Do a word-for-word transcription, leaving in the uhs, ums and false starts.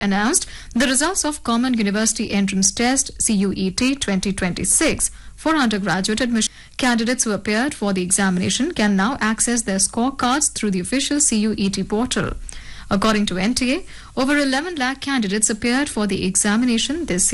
announced the results of Common University Entrance Test C U E T twenty twenty-six for undergraduate admission. Candidates who appeared for the examination can now access their scorecards through the official C U E T portal. According to N T A, over eleven lakh candidates appeared for the examination this year.